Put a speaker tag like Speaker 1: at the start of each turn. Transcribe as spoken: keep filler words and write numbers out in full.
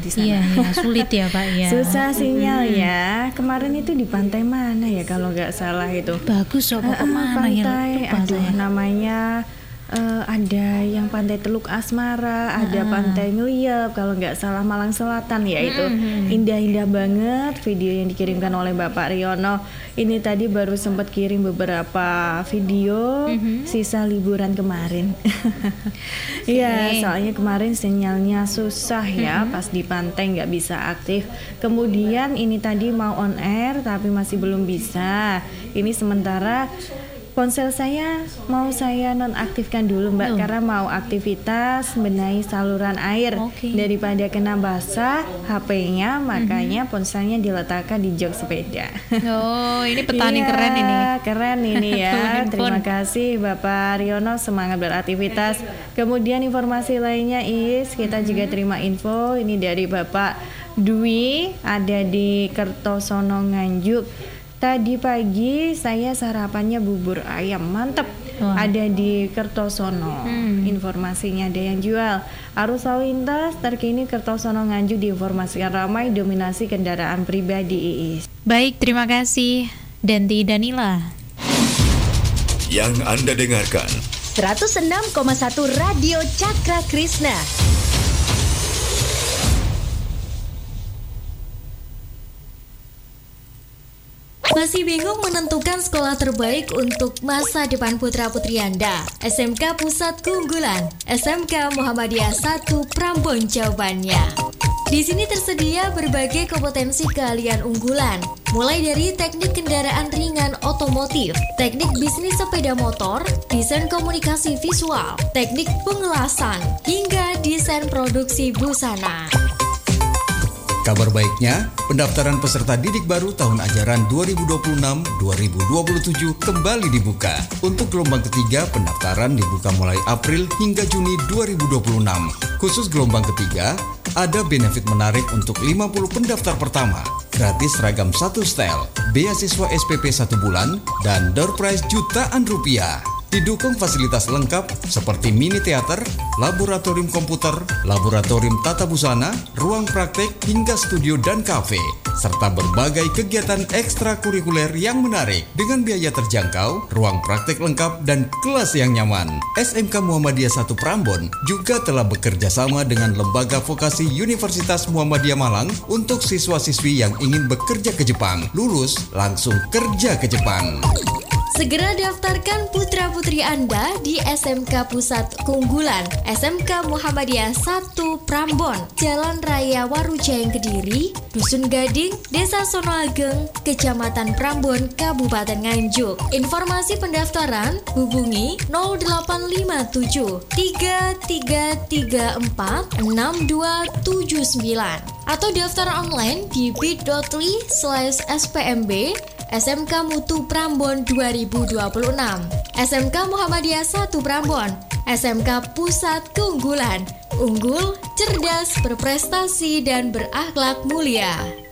Speaker 1: di sana.
Speaker 2: Iya, ya, sulit ya Pak ya.
Speaker 1: Susah sinyal hmm. ya. Kemarin itu di pantai mana ya kalau nggak salah itu?
Speaker 2: Bagus kok, uh, kemana
Speaker 1: pantai,
Speaker 2: ya?
Speaker 1: Aduh, saya. namanya uh, ada yang pantai Teluk Asmara, uh. ada pantai Ngeliep kalau nggak salah Malang Selatan ya itu uh. indah-indah banget video yang dikirimkan oleh Bapak Riono. Ini tadi baru sempat kirim beberapa video uh-huh. sisa liburan kemarin. Iya, okay. soalnya kemarin sinyalnya susah ya, uh-huh. pas di pantai nggak bisa aktif. Kemudian ini tadi mau on air tapi masih belum bisa. Ini sementara ponsel saya mau saya nonaktifkan dulu Mbak, oh. karena mau aktivitas benahi saluran air. Okay. Daripada kena basah H P-nya, makanya mm-hmm. ponselnya diletakkan di jok sepeda.
Speaker 2: Oh, ini petani
Speaker 1: ya,
Speaker 2: keren ini.
Speaker 1: Keren ini ya. Terima kasih Bapak Riono, semangat beraktivitas. Kemudian informasi lainnya Is, kita mm-hmm. juga terima info ini dari Bapak Dwi, ada di Kertosono Nganjuk. Tadi pagi saya sarapannya bubur ayam, mantep. Wow. Ada di Kertosono. Hmm. Informasinya ada yang jual. Arus lalu lintas terkini Kertosono Nganjuk diinformasikan ramai, dominasi kendaraan pribadi Iis.
Speaker 2: Baik, terima kasih Danti Danila.
Speaker 3: Yang Anda dengarkan
Speaker 4: seratus enam koma satu Radio Cakra Krisna. Masih bingung menentukan sekolah terbaik untuk masa depan putra-putri Anda? S M K Pusat Keunggulan, S M K Muhammadiyah satu Prambon jawabannya. Di sini tersedia berbagai kompetensi keahlian unggulan, mulai dari teknik kendaraan ringan otomotif, teknik bisnis sepeda motor, desain komunikasi visual, teknik pengelasan, hingga desain produksi busana.
Speaker 5: Kabar baiknya, pendaftaran peserta didik baru tahun ajaran dua ribu dua puluh enam dua ribu dua puluh tujuh kembali dibuka. Untuk gelombang ketiga, pendaftaran dibuka mulai April hingga Juni dua ribu dua puluh enam. Khusus gelombang ketiga, ada benefit menarik untuk lima puluh pendaftar pertama. Gratis seragam satu setel, beasiswa S P P satu bulan, dan door prize jutaan rupiah. Didukung fasilitas lengkap seperti mini teater, laboratorium komputer, laboratorium tata busana, ruang praktek, hingga studio dan kafe, serta berbagai kegiatan ekstrakurikuler yang menarik dengan biaya terjangkau, ruang praktek lengkap, dan kelas yang nyaman. S M K Muhammadiyah satu Prambon juga telah bekerja sama dengan Lembaga Vokasi Universitas Muhammadiyah Malang untuk siswa-siswi yang ingin bekerja ke Jepang. Lulus langsung kerja ke Jepang.
Speaker 4: Segera daftarkan putra-putri Anda di S M K Pusat Keunggulan, S M K Muhammadiyah satu Prambon, Jalan Raya Warujayang Kediri, Dusun Gading, Desa Sonoageng, Kecamatan Prambon, Kabupaten Nganjuk. Informasi pendaftaran hubungi nol delapan lima tujuh tiga tiga tiga empat enam dua tujuh sembilan atau daftar online di bit.ly slash spmb S M K Mutu Prambon dua ribu dua puluh enam, S M K Muhammadiyah satu Prambon, S M K Pusat Keunggulan, unggul, cerdas, berprestasi, dan berakhlak mulia.